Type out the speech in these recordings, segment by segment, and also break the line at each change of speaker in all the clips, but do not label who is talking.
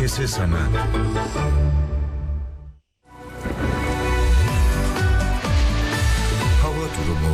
Sesi sana. Hava durumu.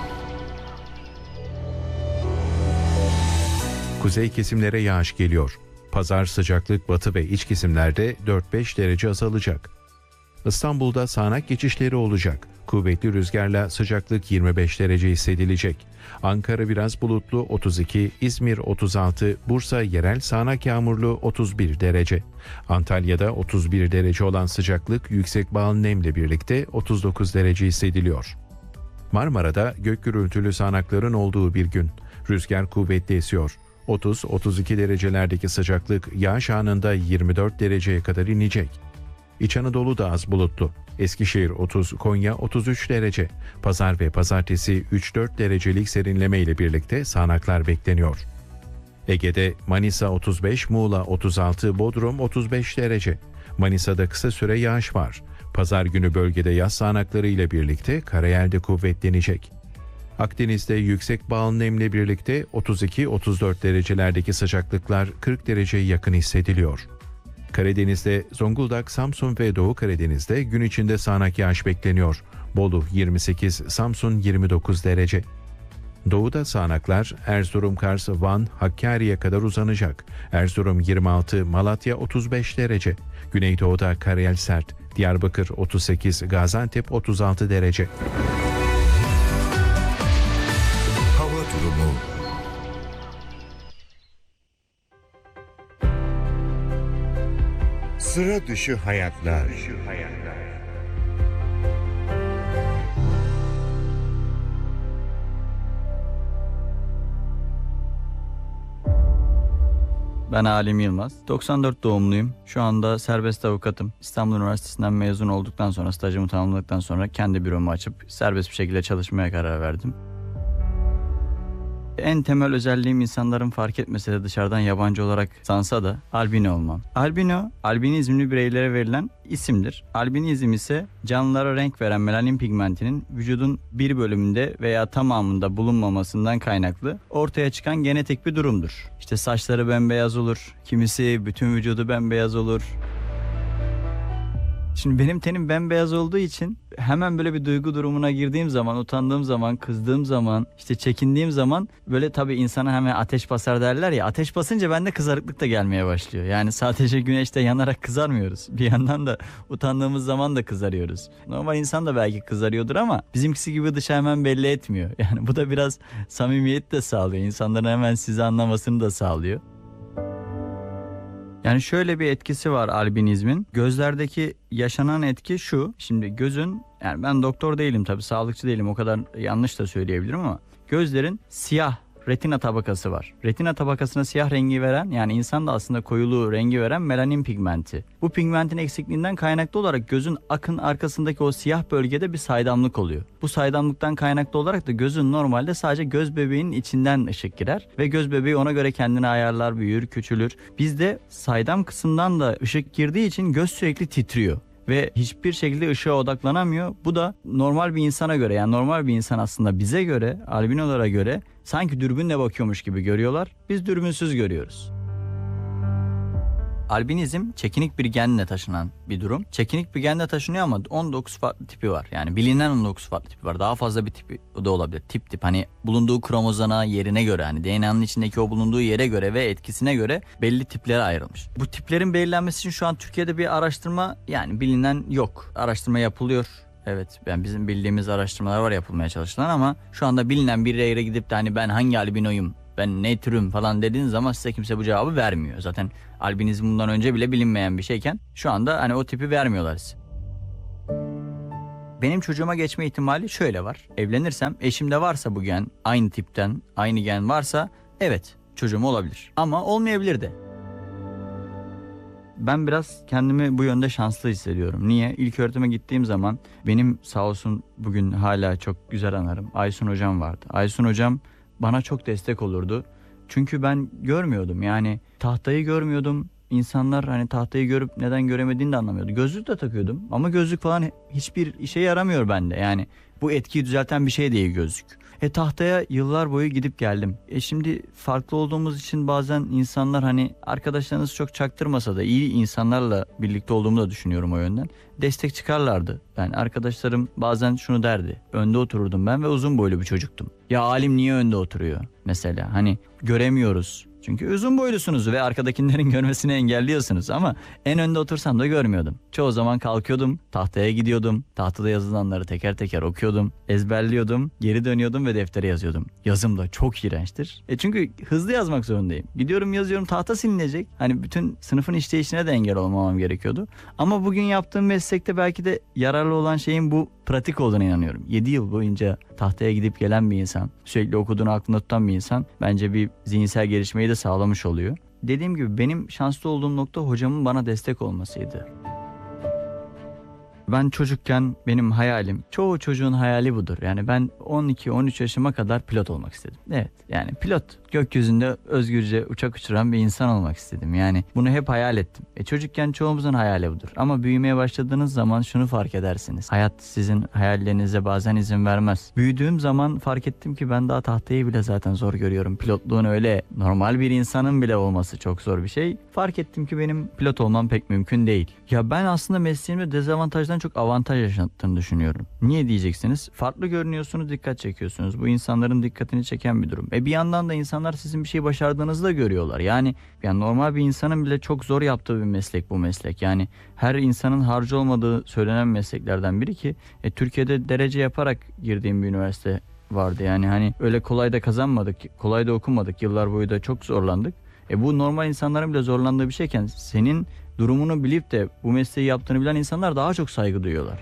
Kuzey kesimlere yağış geliyor. Pazar sıcaklık batı ve iç kesimlerde 4-5 derece azalacak. İstanbul'da sağanak geçişleri olacak. Kuvvetli rüzgarla sıcaklık 25 derece hissedilecek. Ankara biraz bulutlu 32, İzmir 36, Bursa yerel sağanak yağmurlu 31 derece. Antalya'da 31 derece olan sıcaklık yüksek bağlı nemle birlikte 39 derece hissediliyor. Marmara'da gök gürültülü sağanakların olduğu bir gün. Rüzgar kuvvetli esiyor. 30-32 derecelerdeki sıcaklık yağış anında 24 dereceye kadar inecek. İç Anadolu'da az bulutlu. Eskişehir 30, Konya 33 derece. Pazar ve pazartesi 3-4 derecelik serinleme ile birlikte sağanaklar bekleniyor. Ege'de Manisa 35, Muğla 36, Bodrum 35 derece. Manisa'da kısa süre yağış var. Pazar günü bölgede yaz sağanakları ile birlikte karayelde kuvvetlenecek. Akdeniz'de yüksek bağlı nemle birlikte 32-34 derecelerdeki sıcaklıklar 40 dereceye yakın hissediliyor. Karadeniz'de Zonguldak, Samsun ve Doğu Karadeniz'de gün içinde sağanak yağış bekleniyor. Bolu 28, Samsun 29 derece. Doğuda sağanaklar Erzurum, Kars, Van, Hakkari'ye kadar uzanacak. Erzurum 26, Malatya 35 derece. Güneydoğu'da karayel sert. Diyarbakır 38, Gaziantep 36 derece.
Hava durumu. Sıra dışı hayatlar.
Ben Halim Yılmaz. 94 doğumluyum. Şu anda serbest avukatım. İstanbul Üniversitesi'nden mezun olduktan sonra, stajımı tamamladıktan sonra kendi büromu açıp serbest bir şekilde çalışmaya karar verdim. En temel özelliğim insanların fark etmese de dışarıdan yabancı olarak sansa da albino olmam. Albino, albinizmli bireylere verilen isimdir. Albinizm ise canlılara renk veren melanin pigmentinin vücudun bir bölümünde veya tamamında bulunmamasından kaynaklı ortaya çıkan genetik bir durumdur. İşte saçları bembeyaz olur, kimisi bütün vücudu bembeyaz olur. Şimdi benim tenim bembeyaz olduğu için hemen böyle bir duygu durumuna girdiğim zaman, utandığım zaman, kızdığım zaman, işte çekindiğim zaman böyle tabii insana hemen ateş basar derler ya. Ateş basınca bende kızarıklık da gelmeye başlıyor. Yani sadece güneşte yanarak kızarmıyoruz. Bir yandan da utandığımız zaman da kızarıyoruz. Normal insan da belki kızarıyordur ama bizimkisi gibi dışa hemen belli etmiyor. Yani bu da biraz samimiyet de sağlıyor. İnsanların hemen sizi anlamasını da sağlıyor. Yani şöyle bir etkisi var albinizmin. Gözlerdeki yaşanan etki şu. Şimdi gözün, yani ben doktor değilim tabii, sağlıkçı değilim, o kadar yanlış da söyleyebilirim ama gözlerin siyah retina tabakası var. Retina tabakasına siyah rengi veren, yani insan da aslında koyuluğu rengi veren melanin pigmenti. Bu pigmentin eksikliğinden kaynaklı olarak gözün akın arkasındaki o siyah bölgede bir saydamlık oluyor. Bu saydamlıktan kaynaklı olarak da gözün normalde sadece göz bebeğinin içinden ışık girer ve göz bebeği ona göre kendini ayarlar, büyür, küçülür. Bizde saydam kısımdan da ışık girdiği için göz sürekli titriyor ve hiçbir şekilde ışığa odaklanamıyor. Bu da normal bir insana göre, yani normal bir insan aslında bize göre, albinolara göre sanki dürbünle bakıyormuş gibi görüyorlar. Biz dürbünsüz görüyoruz. Albinizm çekinik bir genle taşınan bir durum. Çekinik bir genle taşınıyor ama 19 farklı tipi var. Yani bilinen 19 farklı tipi var. Daha fazla bir tipi da olabilir. Tip hani bulunduğu kromozoma, yerine göre, hani DNA'nın içindeki o bulunduğu yere göre ve etkisine göre belli tiplere ayrılmış. Bu tiplerin belirlenmesi için şu an Türkiye'de bir araştırma, yani bilinen yok. Araştırma yapılıyor. Evet, yani bizim bildiğimiz araştırmalar var yapılmaya çalışılan ama şu anda bilinen bir yere gidip de hani ben hangi albinoyum, ben ne türüm falan dediğiniz zaman size kimse bu cevabı vermiyor. Zaten albinizm bundan önce bile bilinmeyen bir şeyken şu anda hani o tipi vermiyorlar size. Benim çocuğuma geçme ihtimali şöyle var. Evlenirsem eşimde varsa bu gen, aynı tipten, aynı gen varsa evet çocuğum olabilir. Ama olmayabilir de. Ben biraz kendimi bu yönde şanslı hissediyorum. Niye? İlköğretime gittiğim zaman benim sağ olsun bugün hala çok güzel anarım. Aysun hocam vardı. Aysun hocam bana çok destek olurdu. Çünkü ben görmüyordum, yani tahtayı görmüyordum. İnsanlar hani tahtayı görüp neden göremediğini de anlamıyordu. Gözlük de takıyordum ama gözlük falan hiçbir işe yaramıyor bende. Yani bu etkiyi düzelten bir şey değil gözlük. Tahtaya yıllar boyu gidip geldim. Şimdi farklı olduğumuz için bazen insanlar hani arkadaşlarınız çok çaktırmasa da iyi insanlarla birlikte olduğumu da düşünüyorum o yönden. Destek çıkarlardı. Yani arkadaşlarım bazen şunu derdi. Önde otururdum ben ve uzun boylu bir çocuktum. Ya alim niye önde oturuyor mesela? Hani göremiyoruz. Çünkü uzun boylusunuz ve arkadakilerin görmesini engelliyorsunuz ama en önde otursam da görmüyordum. Çoğu zaman kalkıyordum, tahtaya gidiyordum, tahtada yazılanları teker teker okuyordum, ezberliyordum, geri dönüyordum ve deftere yazıyordum. Yazım da çok iğrençtir. Çünkü hızlı yazmak zorundayım. Gidiyorum yazıyorum, tahta silinecek. Hani bütün sınıfın işleyişine de engel olmamam gerekiyordu. Ama bugün yaptığım meslekte belki de yararlı olan şeyin bu pratik olduğuna inanıyorum. 7 yıl boyunca tahtaya gidip gelen bir insan, sürekli okuduğunu aklında tutan bir insan bence bir zihinsel gelişmeyi de sağlamış oluyor. Dediğim gibi benim şanslı olduğum nokta hocamın bana destek olmasıydı. Ben çocukken benim hayalim, çoğu çocuğun hayali budur. Yani ben 12-13 yaşıma kadar pilot olmak istedim. Evet, yani pilot. Gökyüzünde özgürce uçak uçuran bir insan olmak istedim. Yani bunu hep hayal ettim. Çocukken çoğumuzun hayali budur. Ama büyümeye başladığınız zaman şunu fark edersiniz. Hayat sizin hayallerinize bazen izin vermez. Büyüdüğüm zaman fark ettim ki ben daha tahtayı bile zaten zor görüyorum. Pilotluğun öyle normal bir insanın bile olması çok zor bir şey. Fark ettim ki benim pilot olmam pek mümkün değil. Ya ben aslında mesleğimde dezavantajdan çok avantaj yaşattığını düşünüyorum. Niye diyeceksiniz? Farklı görünüyorsunuz, dikkat çekiyorsunuz. Bu insanların dikkatini çeken bir durum. Bir yandan da insanlar sizin bir şey başardığınızı da görüyorlar. Yani normal bir insanın bile çok zor yaptığı bir meslek bu meslek. Yani her insanın harcı olmadığı söylenen mesleklerden biri ki Türkiye'de derece yaparak girdiğim bir üniversite vardı. Yani hani öyle kolay da kazanmadık, kolay da okumadık. Yıllar boyu da çok zorlandık. Bu normal insanların bile zorlandığı bir şeyken senin durumunu bilip de bu mesleği yaptığını bilen insanlar daha çok saygı duyuyorlar.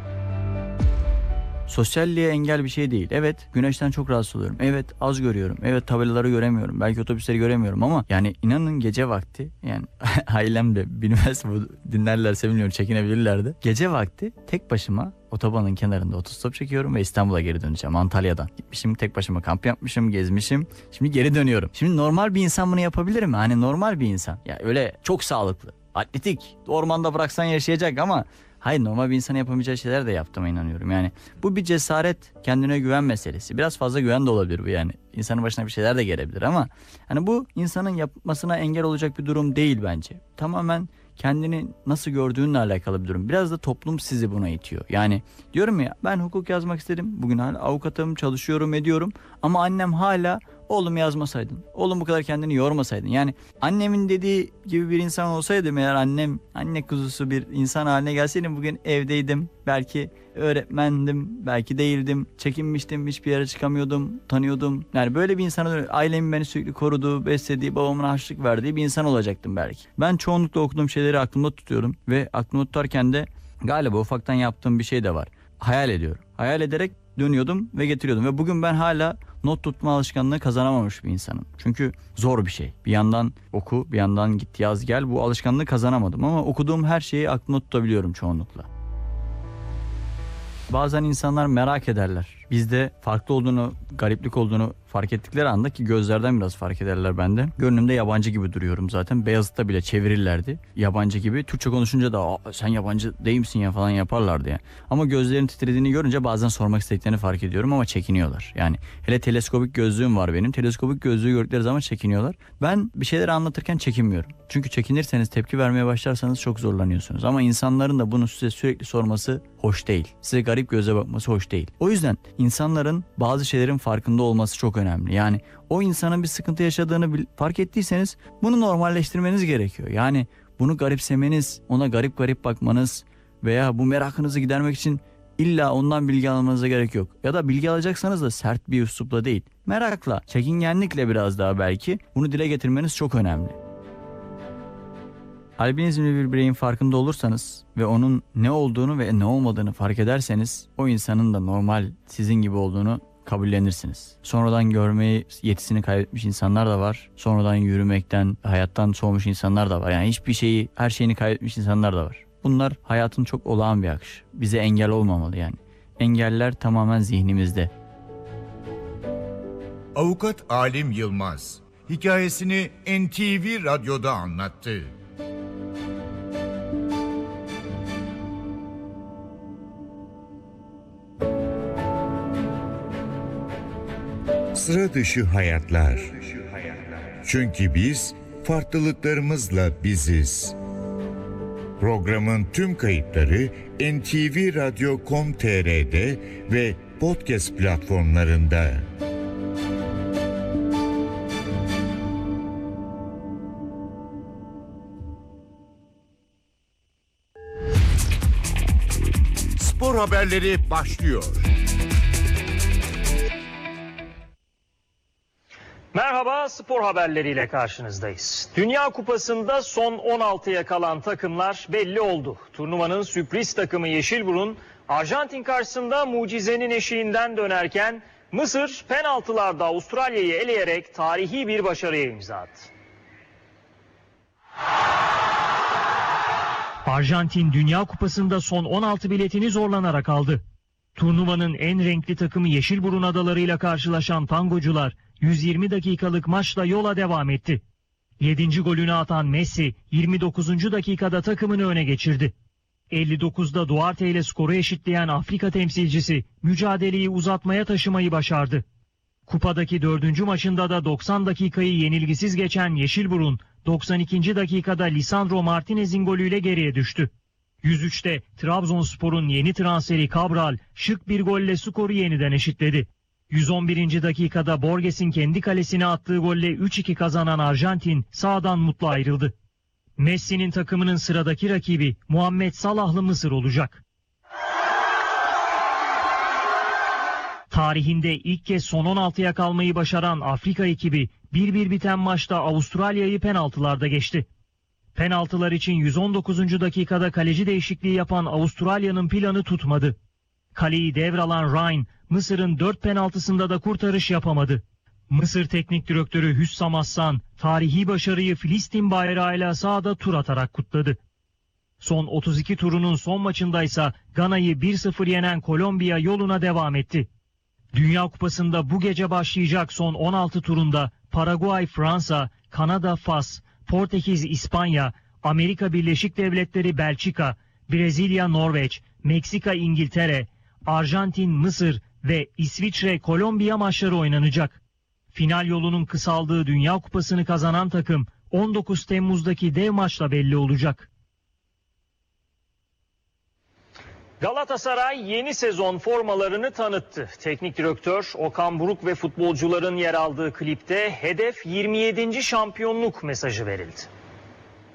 Sosyalliğe engel bir şey değil. Evet, güneşten çok rahatsız oluyorum. Evet, az görüyorum. Evet, tabelaları göremiyorum. Belki otobüsleri göremiyorum ama yani inanın gece vakti, yani ailem de bilmez bu, dinlerlerse bilmiyorum, çekinebilirler de. Gece vakti tek başıma otobanın kenarında otostop çekiyorum ve İstanbul'a geri döneceğim Antalya'dan. Gitmişim, tek başıma kamp yapmışım, gezmişim. Şimdi geri dönüyorum. Şimdi normal bir insan bunu yapabilir mi? Hani normal bir insan. Ya öyle çok sağlıklı, atletik, ormanda bıraksan yaşayacak ama hayır, normal bir insan yapamayacağı şeyler de yaptığıma inanıyorum. Yani bu bir cesaret, kendine güven meselesi. Biraz fazla güven de olabilir bu yani. İnsanın başına bir şeyler de gelebilir ama hani bu insanın yapmasına engel olacak bir durum değil bence. Tamamen kendini nasıl gördüğünle alakalı bir durum. Biraz da toplum sizi buna itiyor. Yani diyorum ya, ben hukuk yazmak istedim. Bugün hala avukatım, çalışıyorum, ediyorum. Ama annem hala oğlum yazmasaydın, oğlum bu kadar kendini yormasaydın. Yani annemin dediği gibi bir insan olsaydım eğer, anne kuzusu bir insan haline gelseydim bugün evdeydim. Belki öğretmendim, belki değildim. Çekinmiştim, hiçbir yere çıkamıyordum, tanıyordum. Yani böyle bir insan, ailemin beni sürekli koruduğu, beslediği, babamın harçlık verdiği bir insan olacaktım belki. Ben çoğunlukla okuduğum şeyleri aklımda tutuyorum ve aklımda tutarken de galiba ufaktan yaptığım bir şey de var. Hayal ediyorum. Hayal ederek dönüyordum ve getiriyordum ve bugün ben hala not tutma alışkanlığı kazanamamış bir insanım. Çünkü zor bir şey. Bir yandan oku, bir yandan git yaz gel, bu alışkanlığı kazanamadım ama okuduğum her şeyi aklımda tutabiliyorum çoğunlukla. Bazen insanlar merak ederler. Bizde farklı olduğunu, gariplik olduğunu fark ettikleri anda, ki gözlerden biraz fark ederler bende. Görünümde yabancı gibi duruyorum zaten. Beyazıt'ta bile çevirirlerdi. Yabancı gibi. Türkçe konuşunca da sen yabancı değil misin ya falan yaparlardı yani. Ama gözlerin titrediğini görünce bazen sormak istediklerini fark ediyorum ama çekiniyorlar. Yani hele teleskopik gözlüğüm var benim. Teleskopik gözlüğü gördükleri zaman çekiniyorlar. Ben bir şeyleri anlatırken çekinmiyorum. Çünkü çekinirseniz, tepki vermeye başlarsanız çok zorlanıyorsunuz. Ama insanların da bunu size sürekli sorması hoş değil. Size garip göze bakması hoş değil. O yüzden insanların bazı şeylerin farkında olması çok önemli. Yani o insanın bir sıkıntı yaşadığını fark ettiyseniz bunu normalleştirmeniz gerekiyor. Yani bunu garipsemeniz, ona garip garip bakmanız veya bu merakınızı gidermek için illa ondan bilgi almanıza gerek yok. Ya da bilgi alacaksanız da sert bir üslupla değil, merakla, çekingenlikle biraz daha belki bunu dile getirmeniz çok önemli. Albinizmli bir bireyin farkında olursanız ve onun ne olduğunu ve ne olmadığını fark ederseniz o insanın da normal sizin gibi olduğunu kabullenirsiniz. Sonradan görmeyi yetisini kaybetmiş insanlar da var. Sonradan yürümekten, hayattan soğumuş insanlar da var. Yani hiçbir şeyi, her şeyini kaybetmiş insanlar da var. Bunlar hayatın çok olağan bir akışı. Bize engel olmamalı yani. Engeller tamamen zihnimizde.
Avukat Alim Yılmaz hikayesini NTV Radyo'da anlattı. Sıra dışı hayatlar. Çünkü biz farklılıklarımızla biziz. Programın tüm kayıtları ntvradio.com.tr'de ve podcast platformlarında. Spor haberleri başlıyor.
Merhaba, spor haberleriyle karşınızdayız. Dünya Kupası'nda son 16'ya kalan takımlar belli oldu. Turnuvanın sürpriz takımı Yeşilburun, Arjantin karşısında mucizenin eşiğinden dönerken Mısır penaltılarda Avustralya'yı eleyerek tarihi bir başarıya imza attı. Arjantin Dünya Kupası'nda son 16 biletini zorlanarak aldı. Turnuvanın en renkli takımı Yeşilburun adalarıyla karşılaşan tangocular 120 dakikalık maçla yola devam etti. 7. golünü atan Messi 29. dakikada takımını öne geçirdi. 59'da Duarte ile skoru eşitleyen Afrika temsilcisi mücadeleyi uzatmaya taşımayı başardı. Kupadaki 4. maçında da 90 dakikayı yenilgisiz geçen Yeşilburun 92. dakikada Lisandro Martinez'in golüyle geriye düştü. 103'te Trabzonspor'un yeni transferi Cabral şık bir golle skoru yeniden eşitledi. 111. dakikada Borges'in kendi kalesine attığı golle 3-2 kazanan Arjantin sahadan mutlu ayrıldı. Messi'nin takımının sıradaki rakibi Muhammed Salahlı Mısır olacak. Tarihinde ilk kez son 16'ya kalmayı başaran Afrika ekibi 1-1 biten maçta Avustralya'yı penaltılarda geçti. Penaltılar için 119. dakikada kaleci değişikliği yapan Avustralya'nın planı tutmadı. Kaleyi devralan Ryan, Mısır'ın 4 penaltısında da kurtarış yapamadı. Mısır Teknik Direktörü Hüssam Aslan, tarihi başarıyı Filistin bayrağıyla sahada tur atarak kutladı. Son 32 turunun son maçındaysa Gana'yı 1-0 yenen Kolombiya yoluna devam etti. Dünya Kupası'nda bu gece başlayacak son 16 turunda Paraguay, Fransa, Kanada, Fas, Portekiz, İspanya, Amerika Birleşik Devletleri, Belçika, Brezilya, Norveç, Meksika, İngiltere, Arjantin, Mısır ve İsviçre, Kolombiya maçları oynanacak. Final yolunun kısaldığı Dünya Kupası'nı kazanan takım 19 Temmuz'daki dev maçla belli olacak. Galatasaray yeni sezon formalarını tanıttı. Teknik direktör Okan Buruk ve futbolcuların yer aldığı klipte hedef 27. şampiyonluk mesajı verildi.